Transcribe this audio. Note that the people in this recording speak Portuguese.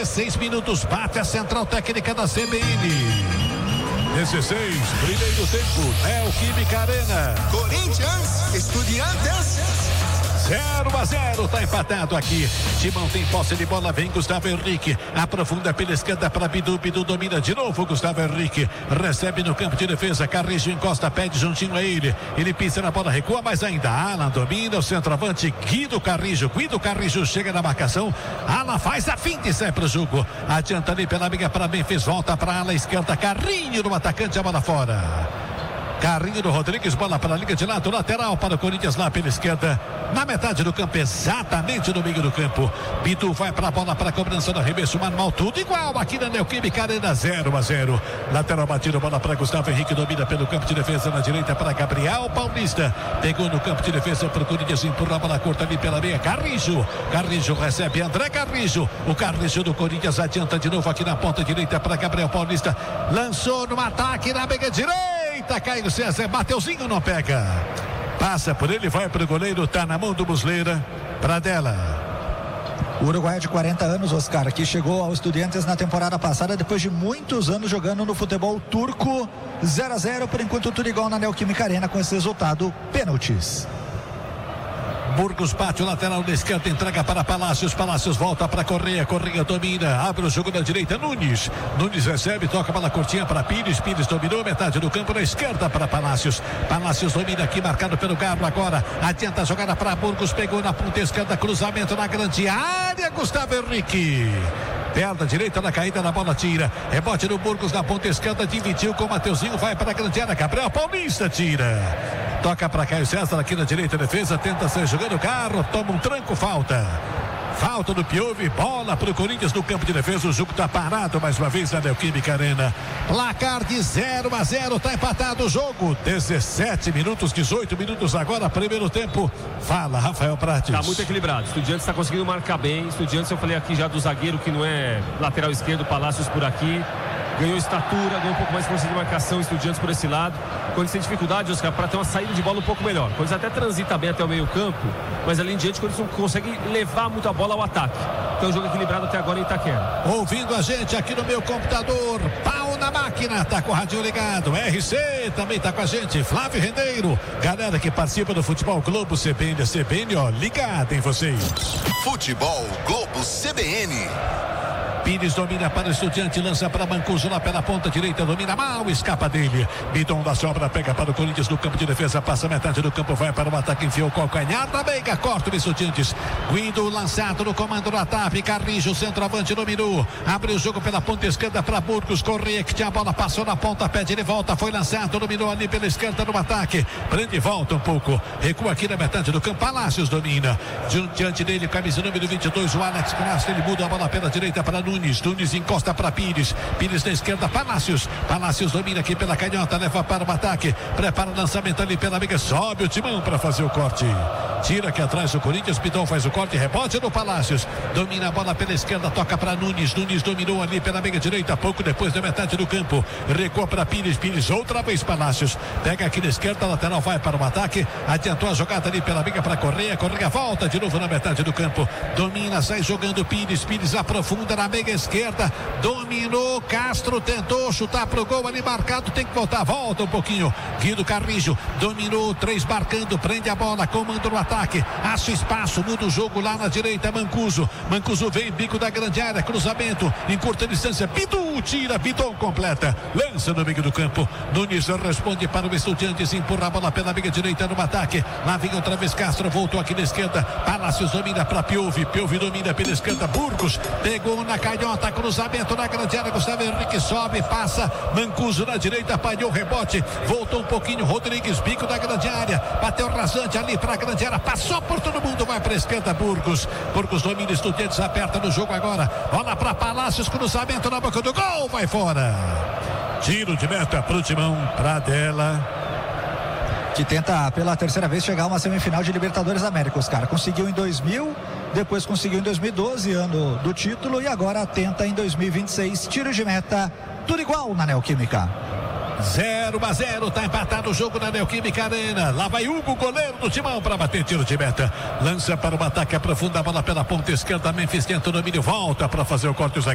16 minutos, bate a central técnica da CBN. 16, primeiro tempo, Neoquímica Arena. Corinthians, Estudiantes. 0-0, tá empatado aqui. Timão tem posse de bola, vem Gustavo Henrique. Aprofunda pela esquerda para Bidu. Bidu domina de novo. Gustavo Henrique recebe no campo de defesa. Carrijo encosta, pede juntinho a ele. Ele pisa na bola, recua mais ainda. Alan domina o centroavante. Guido Carrijo. Guido Carrijo chega na marcação. Alan faz a finta e sai pro jogo. Adianta ali pela amiga para Memphis. Volta para a ala esquerda. Carrinho no atacante, a bola fora. Carrinho do Rodrigues, bola para a liga de lado, lateral para o Corinthians lá pela esquerda, na metade do campo, exatamente no meio do campo. Bidu vai para a bola para a cobrança do arremesso manual, tudo igual aqui na Neoquímica Arena. 0-0. Lateral batido, bola para Gustavo Henrique, domina pelo campo de defesa na direita para Gabriel Paulista. Pegou no campo de defesa para o Corinthians, empurra a bola curta ali pela meia. Carrijo recebe André Carrijo. O Carrijo do Corinthians adianta de novo aqui na ponta direita para Gabriel Paulista. Lançou no ataque na meia direita. Caio César, Mateuzinho não pega. Passa por ele, vai para o goleiro, tá na mão do Muslera. Pradella. O uruguaio de 40 anos, Oscar, que chegou ao Estudiantes na temporada passada, depois de muitos anos jogando no futebol turco. 0-0, por enquanto tudo igual na Neoquímica Arena, com esse resultado, pênaltis. Burgos bate o lateral da esquerda, entrega para Palácios. Palácios volta para Correia. Correia domina, abre o jogo na direita. Nunes recebe, toca a bola curtinha para Pires. Pires dominou metade do campo na esquerda para Palácios. Palácios domina aqui, marcado pelo Galo agora. Adianta a jogada para Burgos, pegou na ponta esquerda, cruzamento na grande área. Gustavo Henrique. Perna direita na caída, na bola tira. Rebote do Burgos na ponta esquerda, dividiu com o Mateuzinho, vai para a grande área. Gabriel Paulista tira. Toca para Caio César aqui na direita, defesa, tenta sair jogando o carro, toma um tranco, falta do Piove, bola para o Corinthians no campo de defesa. O jogo está parado mais uma vez na Neoquímica Arena. Placar de 0-0, está empatado o jogo. 17 minutos, 18 minutos agora, primeiro tempo. Fala, Rafael Prates. Está muito equilibrado. O Estudiantes está conseguindo marcar bem. Estudiantes, eu falei aqui já do zagueiro que não é lateral esquerdo, Palácios por aqui. Ganhou estatura, ganhou um pouco mais de força de marcação. Estudiantes por esse lado. Quando tem dificuldade, Oscar, para ter uma saída de bola um pouco melhor. Quando até transita bem até o meio campo, mas ali em diante, quando eles não conseguem levar muito a bola ao ataque. Então, um jogo equilibrado até agora em Itaquera. Ouvindo a gente aqui no meu computador, pau na máquina, tá com o radinho ligado. RC também tá com a gente, Flávio Rendeiro. Galera que participa do Futebol Globo CBN, a CBN, ó, ligada em vocês. Futebol Globo CBN. Pires domina para o Estudiante, lança para Mancuso lá pela ponta direita, domina mal, escapa dele. Bidon da sobra, pega para o Corinthians no campo de defesa, passa metade do campo, vai para o ataque, enfiou o calcanhar da meiga, corta o Estudiantes. Guido lançado no comando do ataque, Carrijo, centroavante, dominou. Abre o jogo pela ponta esquerda para Burgos, Correia que tinha a bola, passou na ponta, pede de volta, foi lançado, dominou ali pela esquerda no ataque. Prende e volta um pouco, recua aqui na metade do campo, Palácios domina. Diante dele, camisa número 22, o Alex Castro, ele muda a bola pela direita para Nunes encosta para Pires na esquerda, Palácios domina aqui pela canhota, leva para o ataque, prepara o lançamento ali pela amiga, sobe o Timão para fazer o corte, tira aqui atrás o Corinthians, Bidon faz o corte, rebote no Palácios, domina a bola pela esquerda, toca para Nunes dominou ali pela meia direita, pouco depois da metade do campo, recua para Pires outra vez Palácios, pega aqui na esquerda, lateral vai para o ataque, adiantou a jogada ali pela amiga para Correia volta de novo na metade do campo, domina, sai jogando Pires aprofunda na meia esquerda, dominou, Castro tentou chutar pro gol ali marcado, tem que voltar, volta um pouquinho, Guido Carrijo, dominou, 3 marcando, prende a bola, comando no ataque, acha espaço, muda o jogo lá na direita, Mancuso vem, bico da grande área, cruzamento, em curta distância, Bidu tira, Bidon completa, lança no meio do campo, Nunes responde para o Estudiantes, empurra a bola pela meia direita no ataque, lá vem outra vez Castro, voltou aqui na esquerda, Palácios domina para Piove domina pela esquerda, Burgos, pegou na canhota, cruzamento na grande área, Gustavo Henrique sobe, passa, Mancuso na direita, apanhou o rebote, voltou um pouquinho, Rodrigues, bico da grande área, bateu rasante ali para a grande área, passou por todo mundo, vai para a esquerda, Burgos domina, Estudiantes aperta no jogo agora, bola para Palácios, cruzamento na boca do gol, vai fora, tiro de meta pro Timão, Pradella, que tenta pela terceira vez chegar a uma semifinal de Libertadores da América. Os caras conseguiu em 2000, depois conseguiu em 2012, ano do título, e agora tenta em 2026. Tiro de meta, tudo igual na Neoquímica. 0-0, tá empatado o jogo na Neoquímica Arena. Lá vai Hugo, goleiro do Timão, para bater tiro de meta. Lança para o ataque, aprofunda a bola pela ponta esquerda. Memphis tenta o domínio, volta para fazer o corte.